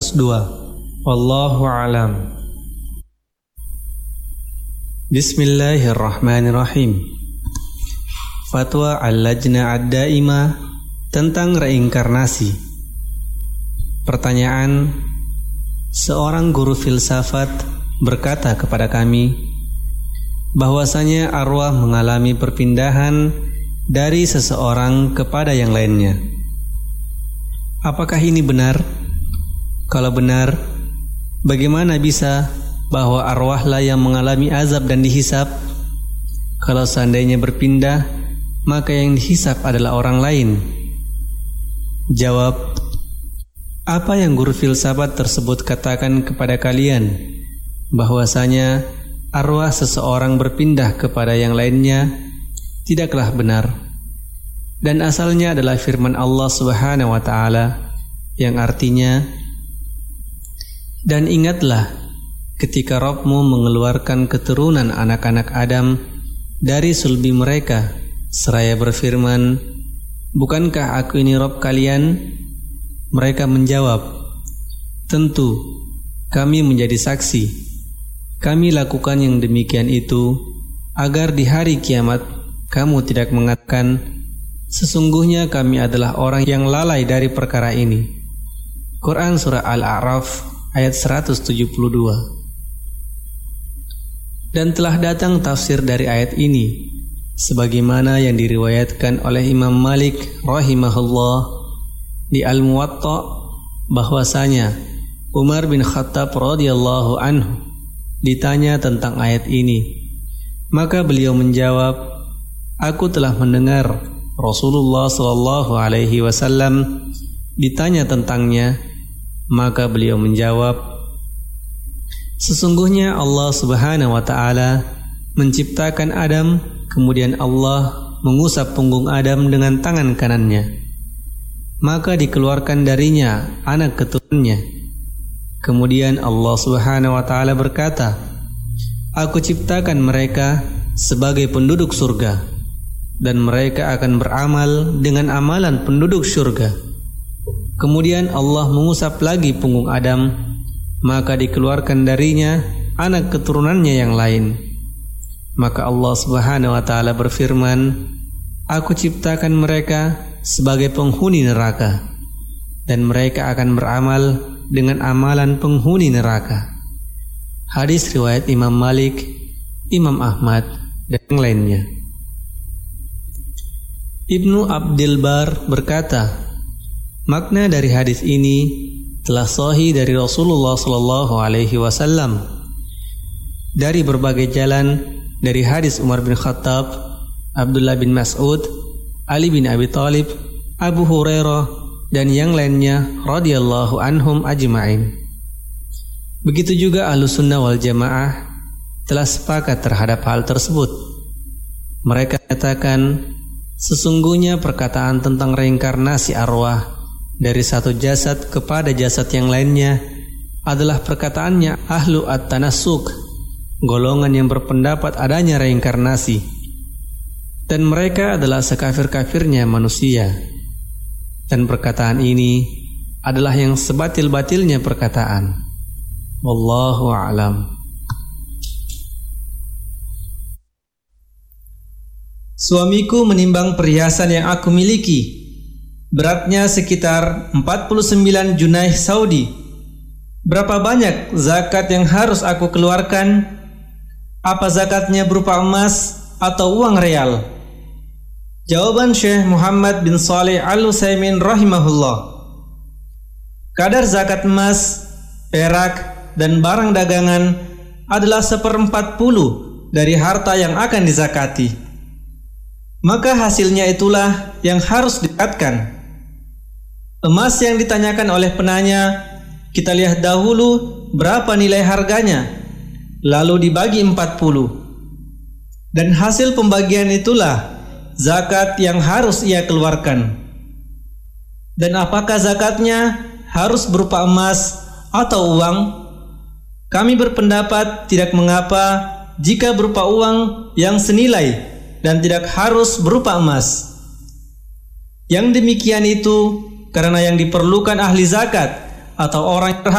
102. Wallahu a'lam. Bismillahirrahmanirrahim. Fatwa Al-Lajnah Ad-Daimah tentang reinkarnasi. Pertanyaan: seorang guru filsafat berkata kepada kami bahwasanya arwah mengalami perpindahan dari seseorang kepada yang lainnya. Apakah ini benar? Kalau benar, bagaimana bisa bahwa arwahlah yang mengalami azab dan dihisab? Kalau seandainya berpindah, maka yang dihisab adalah orang lain. Jawab: apa yang guru filsafat tersebut katakan kepada kalian, bahwasanya arwah seseorang berpindah kepada yang lainnya, tidaklah benar. Dan asalnya adalah firman Allah Subhanahu wa taala yang artinya, dan ingatlah ketika Rabbmu mengeluarkan keturunan anak-anak Adam dari sulbi mereka, seraya berfirman, bukankah aku ini Rabb kalian? Mereka menjawab, tentu, kami menjadi saksi. Kami lakukan yang demikian itu agar di hari kiamat kamu tidak mengatakan, sesungguhnya kami adalah orang yang lalai dari perkara ini. Quran Surah Al-A'raf ayat 172. Dan telah datang tafsir dari ayat ini sebagaimana yang diriwayatkan oleh Imam Malik rahimahullah di Al-Muwatta, bahwasanya Umar bin Khattab radhiyallahu anhu ditanya tentang ayat ini, maka beliau menjawab, aku telah mendengar Rasulullah sallallahu alaihi wasallam ditanya tentangnya, maka beliau menjawab, sesungguhnya Allah Subhanahu wa taala menciptakan Adam, kemudian Allah mengusap punggung Adam dengan tangan kanannya, maka dikeluarkan darinya anak keturunannya. Kemudian Allah Subhanahu wa taala berkata, aku ciptakan mereka sebagai penduduk surga, dan mereka akan beramal dengan amalan penduduk surga. Kemudian Allah mengusap lagi punggung Adam, maka dikeluarkan darinya anak keturunannya yang lain. Maka Allah Subhanahu wa taala berfirman, aku ciptakan mereka sebagai penghuni neraka, dan mereka akan beramal dengan amalan penghuni neraka. Hadis riwayat Imam Malik, Imam Ahmad, dan yang lainnya. Ibnu Abdul Bar berkata, makna dari hadis ini telah sahih dari Rasulullah sallallahu alaihi wasallam dari berbagai jalan, dari hadis Umar bin Khattab, Abdullah bin Mas'ud, Ali bin Abi Thalib, Abu Hurairah, dan yang lainnya radhiyallahu anhum ajma'in. Begitu juga Ahlus Sunnah wal Jamaah telah sepakat terhadap hal tersebut. Mereka katakan, sesungguhnya perkataan tentang reinkarnasi arwah dari satu jasad kepada jasad yang lainnya adalah perkataannya ahlu at-tanassuk, golongan yang berpendapat adanya reinkarnasi, dan mereka adalah sekafir-kafirnya manusia. Dan perkataan ini adalah yang sebatil-batilnya perkataan. Wallahu a'lam. Suamiku menimbang perhiasan yang aku miliki, beratnya sekitar 49 junaih Saudi. Berapa banyak zakat yang harus aku keluarkan? Apa zakatnya berupa emas atau uang real? Jawaban Syekh Muhammad bin Shalih Al-Utsaimin rahimahullah, kadar zakat emas, perak, dan barang dagangan adalah 1/40 dari harta yang akan dizakati. Maka hasilnya itulah yang harus dizakatkan. Emas yang ditanyakan oleh penanya, kita lihat dahulu berapa nilai harganya, lalu dibagi 40. Dan hasil pembagian itulah zakat yang harus ia keluarkan. Dan apakah zakatnya harus berupa emas atau uang? Kami berpendapat tidak mengapa jika berupa uang yang senilai dan tidak harus berupa emas. Yang demikian itu karena yang diperlukan ahli zakat atau orang